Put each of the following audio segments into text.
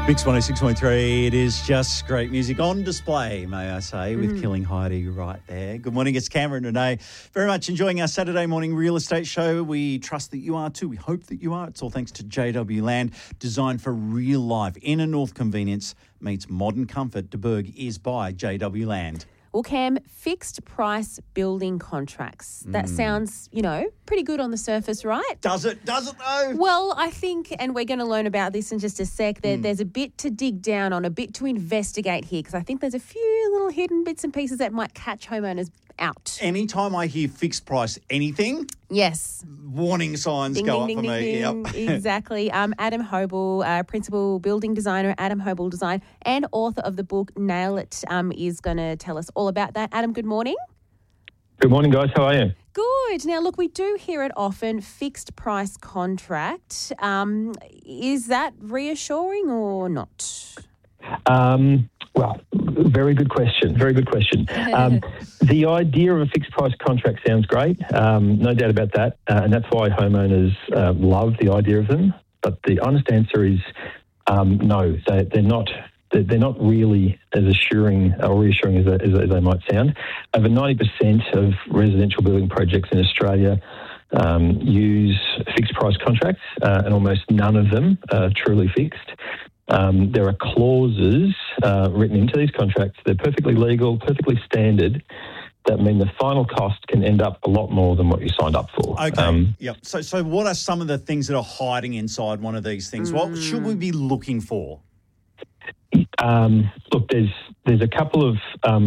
Mix 106.3, it is just great music on display, may I say, with Killing Heidi right there. Good morning, it's Cameron today. Very much enjoying our Saturday morning real estate show. We trust that you are too. We hope that you are. It's all thanks to JW Land, designed for real life. Inner North convenience meets modern comfort. DeBerg is by JW Land. Well, Cam, fixed price building contracts. That sounds, pretty good on the surface, right? Does it though? Well, I think, and we're going to learn about this in just a sec, there's a bit to dig down on, a bit to investigate here, because I think there's a few little hidden bits and pieces that might catch homeowners out. Anytime I hear fixed price anything, yes, warning signs ding, go ding, up ding, for me. ding, ding. Yep. Exactly. Adam Hobel, principal building designer at Adam Hobel Design and author of the book Nail It, is going to tell us all about that. Adam, good morning. Good morning, guys. How are you? Good. Now, look, we do hear it often, fixed price contract. Is that reassuring or not? Well, very good question. Very good question. The idea of a fixed price contract sounds great, no doubt about that, and that's why homeowners love the idea of them. But the honest answer is no, they're not. They're not really as assuring or reassuring as they might sound. Over 90% of residential building projects in Australia use fixed price contracts, and almost none of them are truly fixed. There are clauses written into these contracts. They're perfectly legal, perfectly standard, that mean the final cost can end up a lot more than what you signed up for. Okay, yep. So what are some of the things that are hiding inside one of these things? What should we be looking for? Look, there's a couple of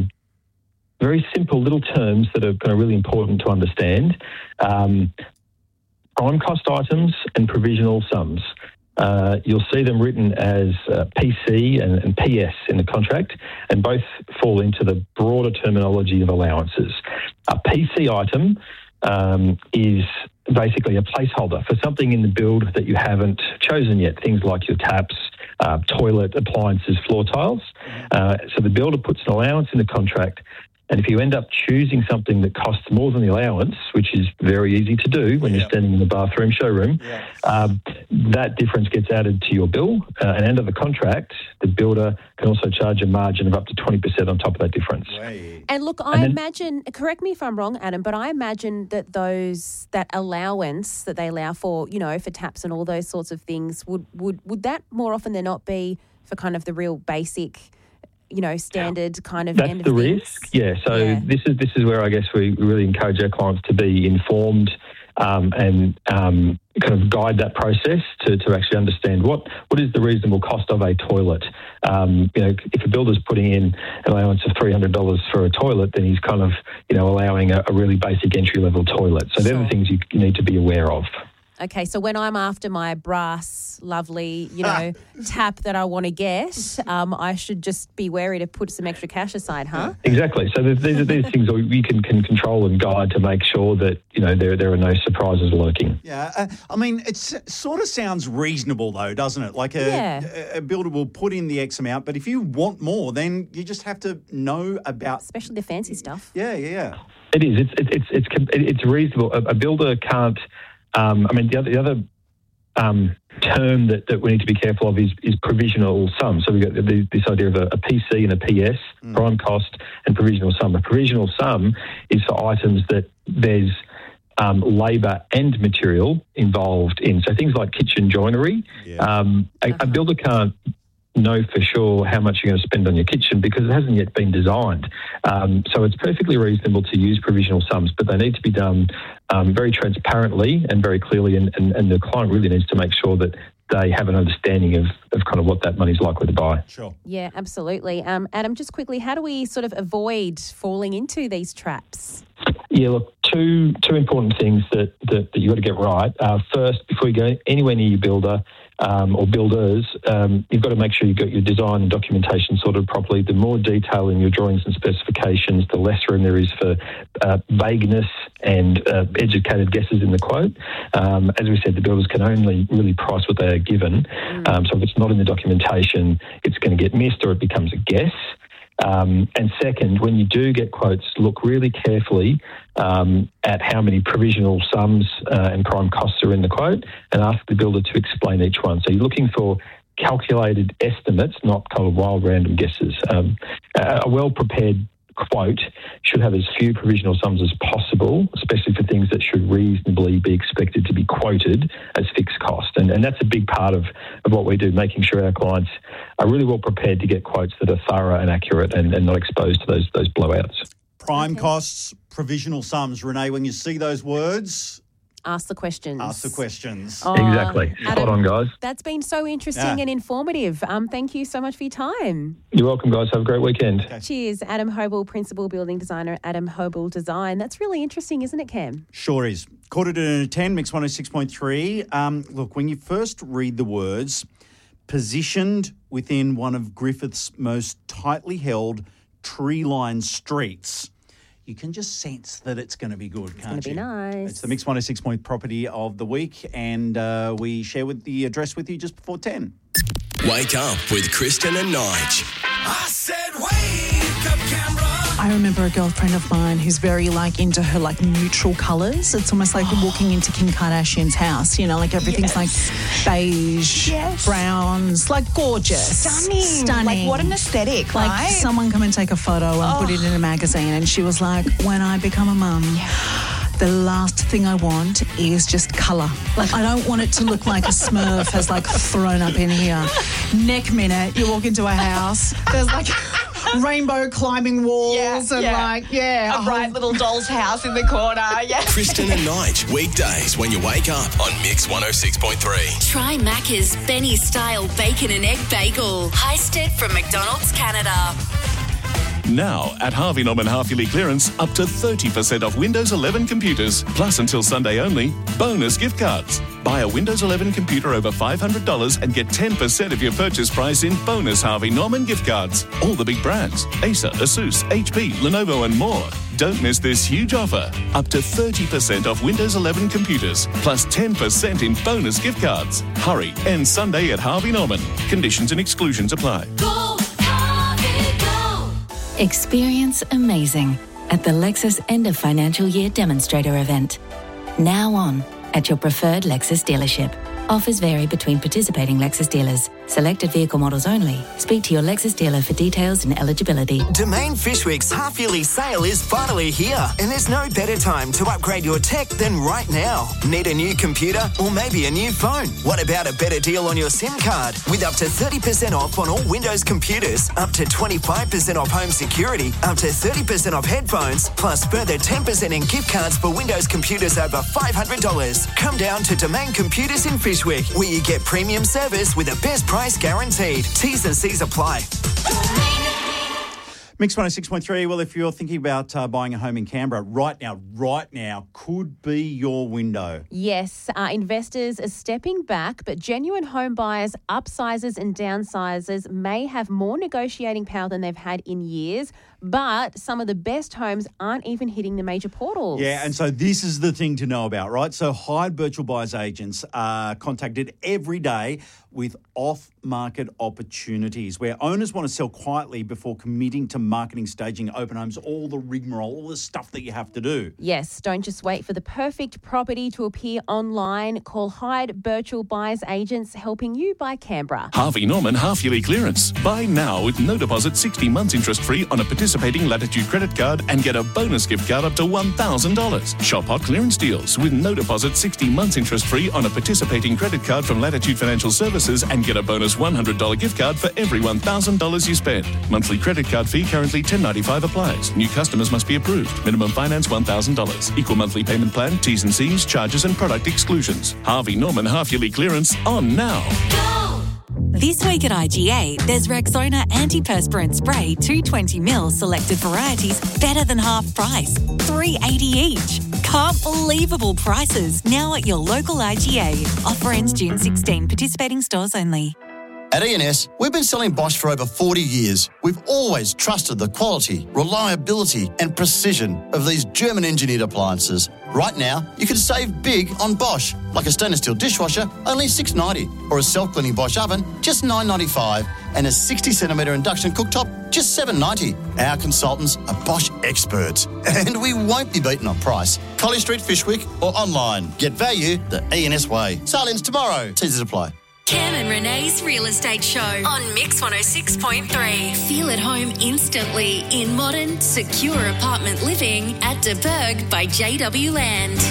very simple little terms that are kind of really important to understand. Prime cost items and provisional sums. You'll see them written as PC and PS in the contract, and both fall into the broader terminology of allowances. A PC item is basically a placeholder for something in the build that you haven't chosen yet, things like your taps, toilet, appliances, floor tiles. So the builder puts an allowance in the contract, and if you end up choosing something that costs more than the allowance, which is very easy to do when you're standing in the bathroom showroom, that difference gets added to your bill. And under the contract, the builder can also charge a margin of up to 20% on top of that difference. Right. And look, I imagine, correct me if I'm wrong, Adam, but I imagine that that allowance that they allow for, for taps and all those sorts of things, would that more often than not be for kind of the real basic, standard kind of That's end of the things? risk. Yeah. So this is where I guess we really encourage our clients to be informed and kind of guide that process to actually understand what is the reasonable cost of a toilet. If a builder's putting in an allowance of $300 for a toilet, then he's kind of allowing a really basic entry level toilet. So they're the things you need to be aware of. Okay, so when I'm after my brass, lovely, tap that I want to get, I should just be wary to put some extra cash aside, huh? Exactly. So these are things that we can control and guide to make sure that, there are no surprises lurking. Yeah. It sort of sounds reasonable, though, doesn't it? Like a builder will put in the X amount, but if you want more, then you just have to know about... Especially the fancy stuff. Yeah. It is. It's reasonable. A builder can't... the other term that we need to be careful of is provisional sum. So we've got this idea of a PC and a PS, prime cost and provisional sum. A provisional sum is for items that there's labour and material involved in. So things like kitchen joinery. Yeah. A builder can't know for sure how much you're going to spend on your kitchen because it hasn't yet been designed. So it's perfectly reasonable to use provisional sums, but they need to be done very transparently and very clearly, and the client really needs to make sure that they have an understanding of kind of what that money's likely to buy. Sure. Yeah, absolutely. Adam, just quickly, how do we sort of avoid falling into these traps? Yeah, look, two important things that you've got to get right. First, before you go anywhere near your builder or builders, you've got to make sure you've got your design and documentation sorted properly. The more detail in your drawings and specifications, the less room there is for vagueness and educated guesses in the quote. As we said, the builders can only really price what they are given. So if it's not in the documentation, it's going to get missed or it becomes a guess. And second, when you do get quotes, look really carefully at how many provisional sums and prime costs are in the quote and ask the builder to explain each one. So you're looking for calculated estimates, not kind of wild random guesses. A well-prepared quote should have as few provisional sums as possible, especially for things that should reasonably be expected to be quoted as fixed cost. And that's a big part of what we do, making sure our clients are really well prepared to get quotes that are thorough and accurate and not exposed to those blowouts. Prime costs, provisional sums. Renee, when you see those words, ask the questions. Oh, exactly. Spot on, guys. That's been so interesting and informative. Thank you so much for your time. You're welcome, guys. Have a great weekend. Okay. Cheers. Adam Hobel, Principal Building Designer at Adam Hobel Design. That's really interesting, isn't it, Cam? Sure is. Caught it at a 10, Mix 106.3. Look, when you first read the words, positioned within one of Griffith's most tightly held tree-lined streets, you can just sense that it's going to be good, can't you? It's going to be nice. It's the Mix 106 Point property of the week, and we share the address with you just before 10. Wake up with Kristen and Nige. I said wake up, Canberra. I remember a girlfriend of mine who's very into her neutral colours. It's almost like walking into Kim Kardashian's house, everything's beige, browns, gorgeous. Stunning. What an aesthetic, right? Someone come and take a photo and put it in a magazine, and she was like, when I become a mum, the last thing I want is just colour. I don't want it to look like a Smurf has thrown up in here. Next minute, you walk into a house, there's rainbow climbing walls and a bright little doll's house in the corner. Yeah. Kristen and Nige, weekdays when you wake up on Mix 106.3. Try Macca's Benny style bacon and egg bagel, heisted from McDonald's Canada. Now, at Harvey Norman half-yearly clearance, up to 30% off Windows 11 computers. Plus, until Sunday only, bonus gift cards. Buy a Windows 11 computer over $500 and get 10% of your purchase price in bonus Harvey Norman gift cards. All the big brands: Acer, Asus, HP, Lenovo and more. Don't miss this huge offer. Up to 30% off Windows 11 computers, plus 10% in bonus gift cards. Hurry, end Sunday at Harvey Norman. Conditions and exclusions apply. Go, Harvey, go! Experience amazing at the Lexus End of Financial Year Demonstrator event. Now on at your preferred Lexus dealership. Offers vary between participating Lexus dealers. Selected vehicle models only. Speak to your Lexus dealer for details and eligibility. Domain Fishwick's half-yearly sale is finally here, and there's no better time to upgrade your tech than right now. Need a new computer or maybe a new phone? What about a better deal on your SIM card? With up to 30% off on all Windows computers, up to 25% off home security, up to 30% off headphones, plus further 10% in gift cards for Windows computers over $500. Come down to Domain Computers in Fishwick, where you get premium service with the best price guaranteed. T's and C's apply. Mix 106.3. Well, if you're thinking about buying a home in Canberra, right now could be your window. Yes, investors are stepping back, but genuine home buyers, upsizers and downsizers may have more negotiating power than they've had in years, but some of the best homes aren't even hitting the major portals. Yeah, and so this is the thing to know about, right? So Hyde Virtual Buyers agents are contacted every day with off-market opportunities where owners want to sell quietly before committing to marketing, staging open homes, all the rigmarole, all the stuff that you have to do. Yes, don't just wait for the perfect property to appear online. Call Hyde Virtual Buyers agents, helping you buy Canberra. Harvey Norman half-yearly clearance. Buy now with no deposit, 60 months interest-free on a participating Latitude credit card and get a bonus gift card up to $1,000. Shop hot clearance deals with no deposit, 60 months interest-free on a participating credit card from Latitude Financial Services and get a bonus $100 gift card for every $1,000 you spend. Monthly credit card fee currently $10.95 applies. New customers must be approved. Minimum finance $1,000. Equal monthly payment plan, T's and C's, charges and product exclusions. Harvey Norman half-yearly clearance on now. Go! This week at IGA, there's Rexona Antiperspirant Spray 220ml selected varieties better than half price. $3.80 each. Unbelievable prices now at your local IGA. Offer ends June 16. Participating stores only. At E&S, we've been selling Bosch for over 40 years. We've always trusted the quality, reliability and precision of these German-engineered appliances. Right now, you can save big on Bosch, like a stainless steel dishwasher, only $6.90, or a self-cleaning Bosch oven, just $9.95, and a 60cm induction cooktop, just $7.90. Our consultants are Bosch experts, and we won't be beaten on price. Colley Street, Fishwick, or online. Get value the E&S way. Sale ends tomorrow. T's apply. Cam and Renee's Real Estate Show on Mix 106.3. Feel at home instantly in modern, secure apartment living at De Burg by JW Land.